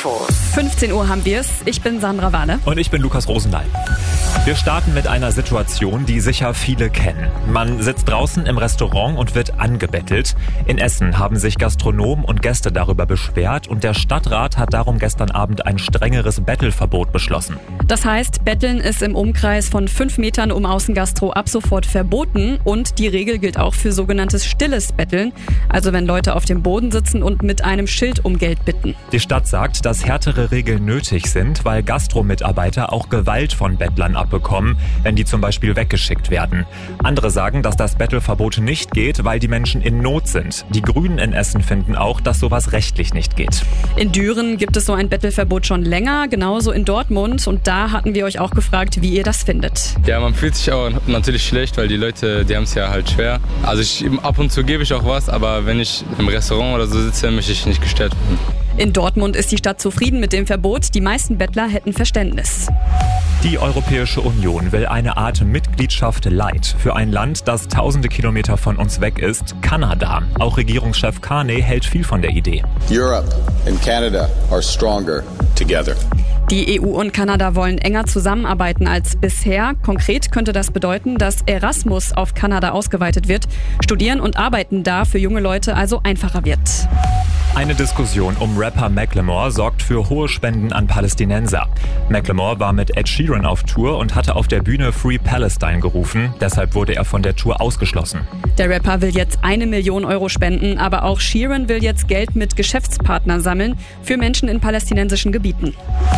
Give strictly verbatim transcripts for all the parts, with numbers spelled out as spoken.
Infos. fünfzehn Uhr haben wir es. Ich bin Sandra Wahne. Und ich bin Lukas Rosendahl. Wir starten mit einer Situation, die sicher viele kennen. Man sitzt draußen im Restaurant und wird angebettelt. In Essen haben sich Gastronomen und Gäste darüber beschwert und der Stadtrat hat darum gestern Abend ein strengeres Bettelverbot beschlossen. Das heißt, Betteln ist im Umkreis von fünf Metern um Außengastro ab sofort verboten und die Regel gilt auch für sogenanntes stilles Betteln, also wenn Leute auf dem Boden sitzen und mit einem Schild um Geld bitten. Die Stadt sagt, dass härtere Regeln nötig sind, weil Gastromitarbeiter auch Gewalt von Bettlern abbekommen, wenn die zum Beispiel weggeschickt werden. Andere sagen, dass das Bettelverbot nicht geht, weil die Menschen in Not sind. Die Grünen in Essen finden auch, dass sowas rechtlich nicht geht. In Düren gibt es so ein Bettelverbot schon länger, genauso in Dortmund. Und da hatten wir euch auch gefragt, wie ihr das findet. Ja, man fühlt sich auch natürlich schlecht, weil die Leute, die haben es ja halt schwer. Also ich, ab und zu gebe ich auch was, aber wenn ich im Restaurant oder so sitze, möchte ich nicht gestört werden. In Dortmund ist die Stadt zufrieden mit dem Verbot. Die meisten Bettler hätten Verständnis. Die Europäische Union will eine Art Mitgliedschaft light für ein Land, das tausende Kilometer von uns weg ist, Kanada. Auch Regierungschef Carney hält viel von der Idee. Europe and Canada are stronger together. Die E U und Kanada wollen enger zusammenarbeiten als bisher. Konkret könnte das bedeuten, dass Erasmus auf Kanada ausgeweitet wird. Studieren und Arbeiten da für junge Leute also einfacher wird. Eine Diskussion um Rapper Macklemore sorgt für hohe Spenden an Palästinenser. Macklemore war mit Ed Sheeran auf Tour und hatte auf der Bühne Free Palestine gerufen. Deshalb wurde er von der Tour ausgeschlossen. Der Rapper will jetzt eine Million Euro spenden, aber auch Sheeran will jetzt Geld mit Geschäftspartnern sammeln für Menschen in palästinensischen Gebieten.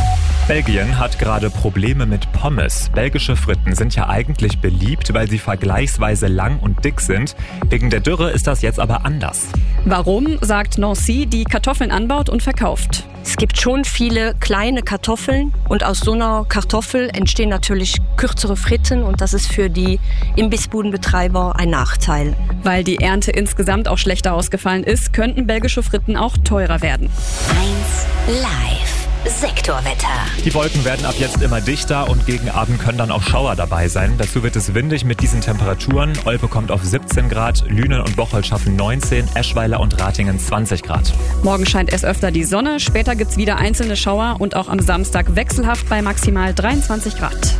Belgien hat gerade Probleme mit Pommes. Belgische Fritten sind ja eigentlich beliebt, weil sie vergleichsweise lang und dick sind. Wegen der Dürre ist das jetzt aber anders. Warum, sagt Nancy, die Kartoffeln anbaut und verkauft. Es gibt schon viele kleine Kartoffeln und aus so einer Kartoffel entstehen natürlich kürzere Fritten und das ist für die Imbissbudenbetreiber ein Nachteil. Weil die Ernte insgesamt auch schlechter ausgefallen ist, könnten belgische Fritten auch teurer werden. eins live. Sektorwetter. Die Wolken werden ab jetzt immer dichter und gegen Abend können dann auch Schauer dabei sein. Dazu wird es windig mit diesen Temperaturen. Olpe kommt auf siebzehn Grad, Lünen und Bocholt schaffen neunzehn, Eschweiler und Ratingen zwanzig Grad. Morgen scheint erst öfter die Sonne, später gibt's wieder einzelne Schauer und auch am Samstag wechselhaft bei maximal dreiundzwanzig Grad.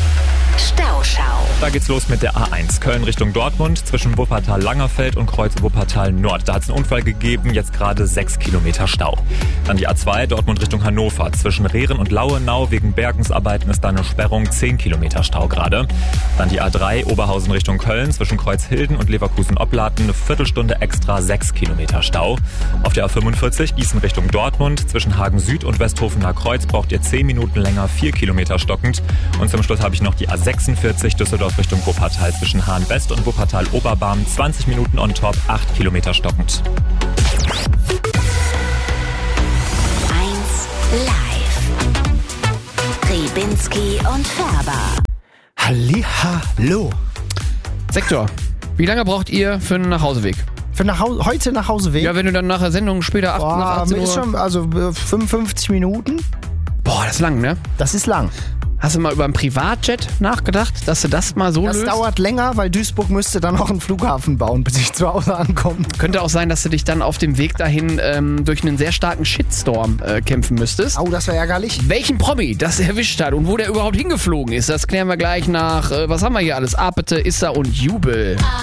Stauschau. Da geht's los mit der A eins. Köln Richtung Dortmund zwischen Wuppertal-Langerfeld und Kreuz Wuppertal-Nord. Da hat es einen Unfall gegeben, jetzt gerade sechs Kilometer Stau. Dann die A zwei Dortmund Richtung Hannover. Zwischen Rehren und Lauenau wegen Bergungsarbeiten ist da eine Sperrung, zehn Kilometer Stau gerade. Dann die A drei Oberhausen Richtung Köln zwischen Kreuzhilden und Leverkusen-Oplaten eine Viertelstunde extra, sechs Kilometer Stau. Auf der A fünfundvierzig Gießen Richtung Dortmund zwischen Hagen Süd und Westhofener Kreuz braucht ihr zehn Minuten länger, vier Kilometer stockend. Und zum Schluss habe ich noch die A sechsundvierzig Düsseldorf Richtung Wuppertal zwischen Hahn West und Wuppertal Oberbarm, zwanzig Minuten on top, acht Kilometer stockend. eins live. Ribinski und Färber. Hallihallo. Sektor, wie lange braucht ihr für einen Nachhauseweg? Für nach Hause, heute Nachhauseweg? Ja, wenn du dann nach der Sendung später acht, Boah, nach achtzehn Uhr... ist schon, also fünfundfünfzig Minuten. Boah, das ist lang, ne? Das ist lang. Hast du mal über einen Privatjet nachgedacht, dass du das mal so Das löst? Das dauert länger, weil Duisburg müsste dann noch einen Flughafen bauen, bis ich zu Hause ankomme. Könnte auch sein, dass du dich dann auf dem Weg dahin ähm, durch einen sehr starken Shitstorm äh, kämpfen müsstest. Oh, das wäre ärgerlich. Welchen Promi das erwischt hat und wo der überhaupt hingeflogen ist, das klären wir gleich nach, äh, was haben wir hier alles? Apete, Issa und Jubel.